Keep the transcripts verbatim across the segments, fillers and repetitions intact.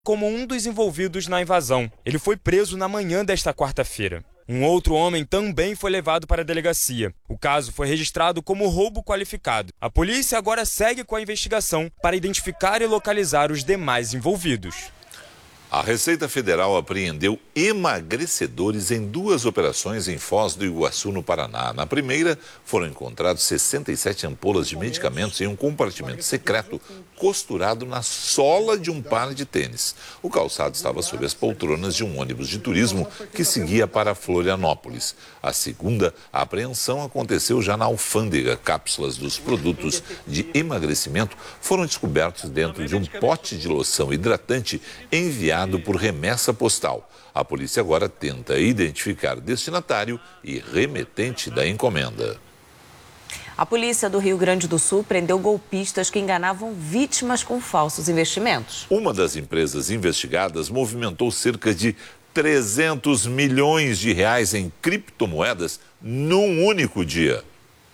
como um dos envolvidos na invasão. Ele foi preso na manhã desta quarta-feira. Um outro homem também foi levado para a delegacia. O caso foi registrado como roubo qualificado. A polícia agora segue com a investigação para identificar e localizar os demais envolvidos. A Receita Federal apreendeu emagrecedores em duas operações em Foz do Iguaçu, no Paraná. Na primeira, foram encontrados sessenta e sete ampolas de medicamentos em um compartimento secreto costurado na sola de um par de tênis. O calçado estava sob as poltronas de um ônibus de turismo que seguia para Florianópolis. A segunda, a apreensão aconteceu já na alfândega. Cápsulas dos produtos de emagrecimento foram descobertos dentro de um pote de loção hidratante enviado por remessa postal. A polícia agora tenta identificar o destinatário e remetente da encomenda. A polícia do Rio Grande do Sul prendeu golpistas que enganavam vítimas com falsos investimentos. Uma das empresas investigadas movimentou cerca de trezentos milhões de reais em criptomoedas num único dia.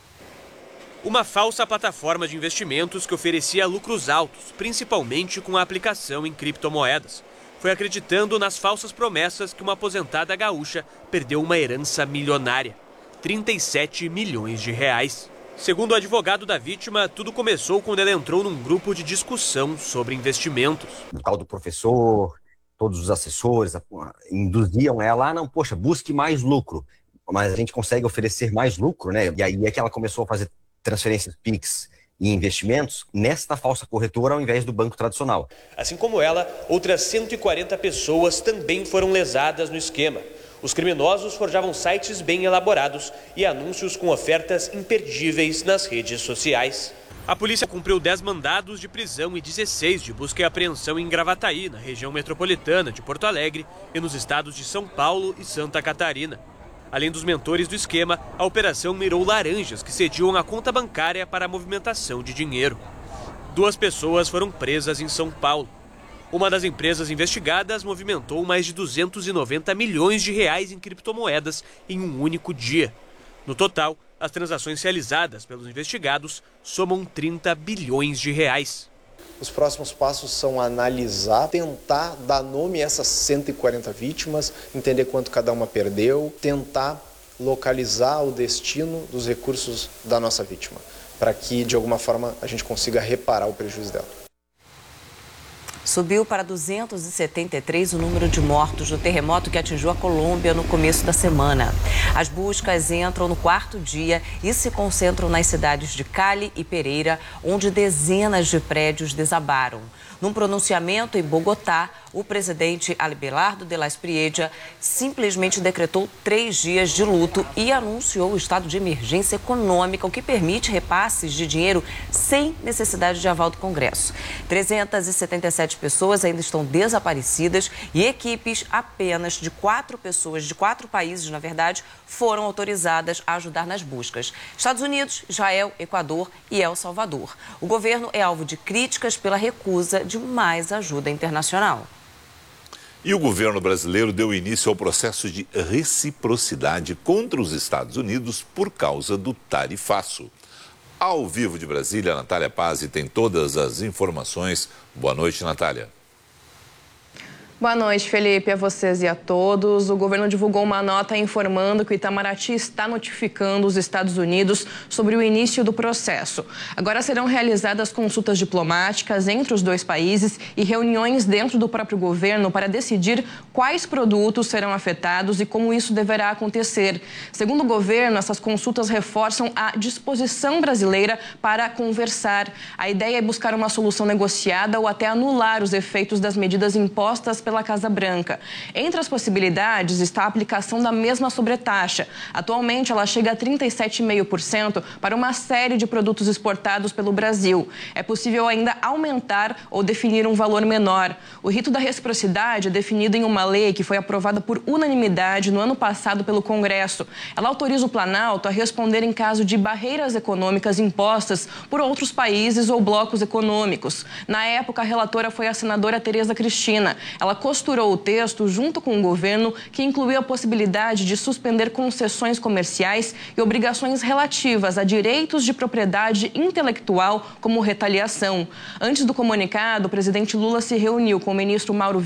Uma falsa plataforma de investimentos que oferecia lucros altos, principalmente com a aplicação em criptomoedas. Foi acreditando nas falsas promessas que uma aposentada gaúcha perdeu uma herança milionária, trinta e sete milhões de reais. Segundo o advogado da vítima, tudo começou quando ela entrou num grupo de discussão sobre investimentos. O tal do professor, todos os assessores induziam ela, ah, não, poxa, busque mais lucro. Mas a gente consegue oferecer mais lucro, né? E aí é que ela começou a fazer transferências Pix e investimentos nesta falsa corretora ao invés do banco tradicional. Assim como ela, outras cento e quarenta pessoas também foram lesadas no esquema. Os criminosos forjavam sites bem elaborados e anúncios com ofertas imperdíveis nas redes sociais. A polícia cumpriu dez mandados de prisão e dezesseis de busca e apreensão em Gravataí, na região metropolitana de Porto Alegre e nos estados de São Paulo e Santa Catarina. Além dos mentores do esquema, a operação mirou laranjas que cediam a conta bancária para a movimentação de dinheiro. Duas pessoas foram presas em São Paulo. Uma das empresas investigadas movimentou mais de duzentos e noventa milhões de reais em criptomoedas em um único dia. No total, as transações realizadas pelos investigados somam trinta bilhões de reais. Os próximos passos são analisar, tentar dar nome a essas cento e quarenta vítimas, entender quanto cada uma perdeu, tentar localizar o destino dos recursos da nossa vítima, para que, de alguma forma, a gente consiga reparar o prejuízo dela. Subiu para duzentos e setenta e três o número de mortos do terremoto que atingiu a Colômbia no começo da semana. As buscas entram no quarto dia e se concentram nas cidades de Cali e Pereira, onde dezenas de prédios desabaram. Num pronunciamento em Bogotá, o presidente Abelardo de la Espriella simplesmente decretou três dias de luto e anunciou o estado de emergência econômica, o que permite repasses de dinheiro sem necessidade de aval do Congresso. trezentas e setenta e sete pessoas ainda estão desaparecidas e equipes apenas de quatro pessoas, de quatro países, na verdade, foram autorizadas a ajudar nas buscas. Estados Unidos, Israel, Equador e El Salvador. O governo é alvo de críticas pela recusa de mais ajuda internacional. E o governo brasileiro deu início ao processo de reciprocidade contra os Estados Unidos por causa do tarifaço. Ao vivo de Brasília, Natália Pazzi tem todas as informações. Boa noite, Natália. Boa noite, Felipe, a vocês e a todos. O governo divulgou uma nota informando que o Itamaraty está notificando os Estados Unidos sobre o início do processo. Agora serão realizadas consultas diplomáticas entre os dois países e reuniões dentro do próprio governo para decidir quais produtos serão afetados e como isso deverá acontecer. Segundo o governo, essas consultas reforçam a disposição brasileira para conversar. A ideia é buscar uma solução negociada ou até anular os efeitos das medidas impostas pela Casa Branca. Entre as possibilidades está a aplicação da mesma sobretaxa. Atualmente, ela chega a trinta e sete vírgula cinco por cento para uma série de produtos exportados pelo Brasil. É possível ainda aumentar ou definir um valor menor. O rito da reciprocidade é definido em uma lei que foi aprovada por unanimidade no ano passado pelo Congresso. Ela autoriza o Planalto a responder em caso de barreiras econômicas impostas por outros países ou blocos econômicos. Na época, a relatora foi a senadora Tereza Cristina. Ela costurou o texto junto com o governo, que incluiu a possibilidade de suspender concessões comerciais e obrigações relativas a direitos de propriedade intelectual como retaliação. Antes do comunicado, o presidente Lula se reuniu com o ministro Mauro